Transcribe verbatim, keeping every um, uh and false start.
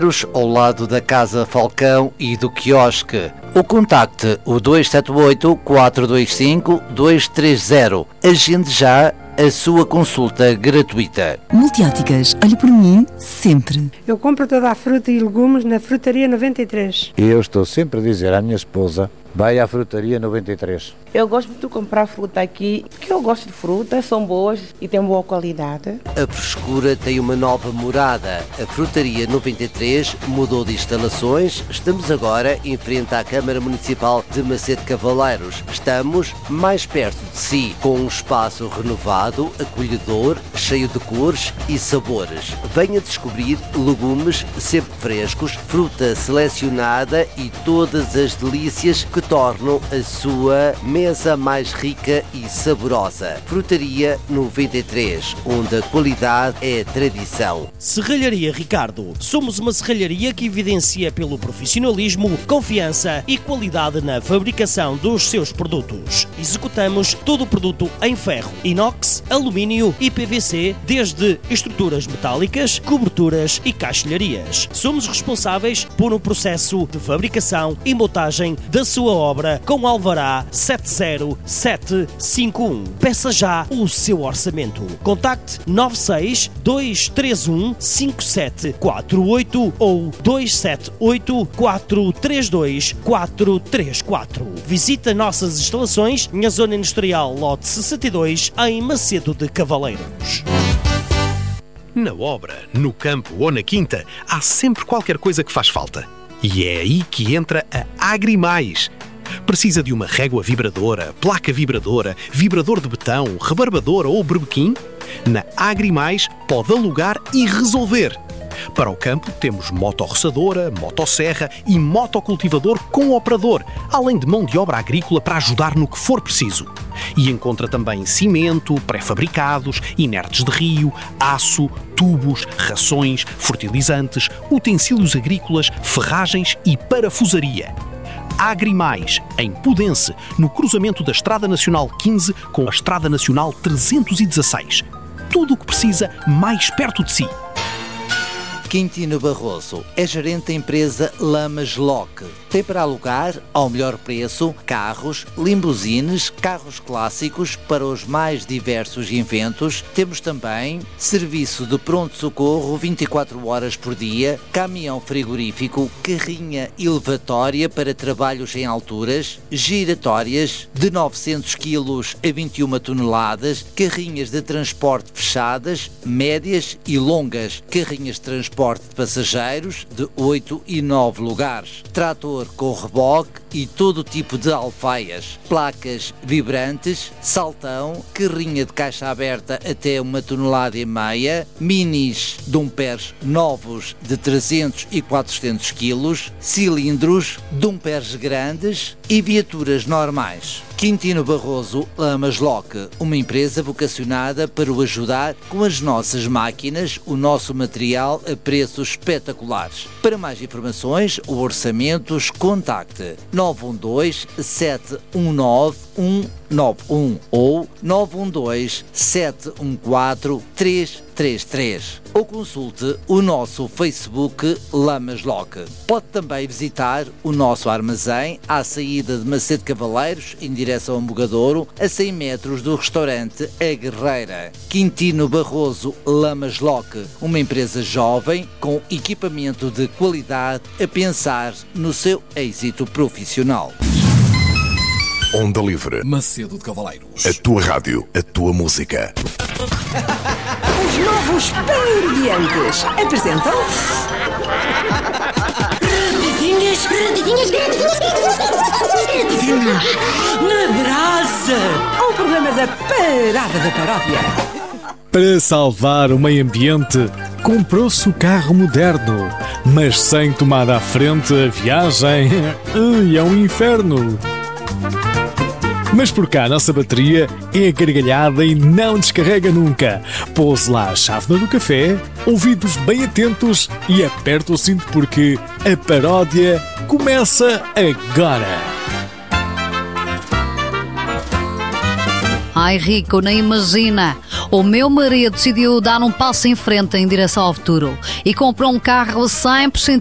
ao lado da Casa Falcão e do quiosque. Ou contacte o dois sete oito, quatro dois cinco, dois três zero. Agende já a sua consulta gratuita. Multióticas, olhe por mim sempre. Eu compro toda a fruta e legumes na Frutaria noventa e três. E eu estou sempre a dizer à minha esposa, vai à Frutaria noventa e três. Eu gosto de comprar fruta aqui, porque eu gosto de frutas, são boas e têm boa qualidade. A frescura tem uma nova morada. A Frutaria noventa e três mudou de instalações. Estamos agora em frente à Câmara Municipal de Macedo Cavaleiros. Estamos mais perto de si, com um espaço renovado, acolhedor, cheio de cores e sabores. Venha descobrir legumes sempre frescos, fruta selecionada e todas as delícias que tornam a sua mesa mais rica e saborosa. Frutaria noventa e três, onde a qualidade é tradição. Serralharia Ricardo. Somos uma serralharia que evidencia pelo profissionalismo, confiança e qualidade na fabricação dos seus produtos. Executamos todo o produto em ferro, inox, alumínio e P V C, desde estruturas metálicas, coberturas e caixilharias. Somos responsáveis por um processo de fabricação e montagem da sua obra com alvará sete zero sete cinco um. Peça já o seu orçamento. Contacte nove seis, dois três um, cinco sete quatro oito ou dois sete oito, quatro três dois, quatro três quatro. Visite nossas instalações na Zona Industrial Lote sessenta e dois, em Macedo de Cavaleiros. Na obra, no campo ou na quinta, há sempre qualquer coisa que faz falta. E é aí que entra a Agrimais. Precisa de uma régua vibradora, placa vibradora, vibrador de betão, rebarbadora ou berbequim? Na Agrimais pode alugar e resolver. Para o campo temos motorroçadora, motosserra e motocultivador com operador, além de mão de obra agrícola para ajudar no que for preciso. E encontra também cimento, pré-fabricados, inertes de rio, aço, tubos, rações, fertilizantes, utensílios agrícolas, ferragens e parafusaria. Agrimais, em Pudense, no cruzamento da Estrada Nacional quinze com a Estrada Nacional trezentos e dezasseis. Tudo o que precisa mais perto de si. Quintino Barroso é gerente da empresa Lamas Lock. Tem para alugar, ao melhor preço, carros, limusines, carros clássicos para os mais diversos eventos. Temos também serviço de pronto-socorro vinte e quatro horas por dia, caminhão frigorífico, carrinha elevatória para trabalhos em alturas, giratórias de novecentos quilos a vinte e uma toneladas, carrinhas de transporte fechadas, médias e longas, carrinhas de transporte de passageiros de oito e nove lugares, trator com reboque e todo tipo de alfaias, placas vibrantes, saltão, carrinha de caixa aberta até uma tonelada e meia, minis dumpers novos de trezentos e quatrocentos quilos, cilindros, dumpers grandes e viaturas normais. Quintino Barroso Lamas Lock, uma empresa vocacionada para o ajudar com as nossas máquinas, o nosso material a preços espetaculares. Para mais informações ou orçamentos, contacte nove um dois, sete um nove, um nove um ou nove um dois, sete um quatro, três três três ou consulte o nosso Facebook Lamas Lock. Pode também visitar o nosso armazém à saída de Macedo Cavaleiros, em direção a Mogadouro, a cem metros do restaurante A Guerreira. Quintino Barroso Lamas Lock, uma empresa jovem com equipamento de qualidade a pensar no seu êxito profissional. Onda Livre, Macedo de Cavaleiros. A tua rádio, a tua música. Os novos Pan-Ingredientes apresentam... Redidinhas, redidinhas, redidinhas na brasa. Um programa da Parada da Paródia. Para salvar o meio ambiente, comprou-se o carro moderno, mas sem tomada à frente, a viagem é um inferno. Mas por cá a nossa bateria é gargalhada e não descarrega nunca. Pouse lá a chávena do café, ouvidos bem atentos e aperta o cinto porque a paródia começa agora. Ai, Rico, nem imagina. O meu marido decidiu dar um passo em frente em direção ao futuro e comprou um carro cem por cento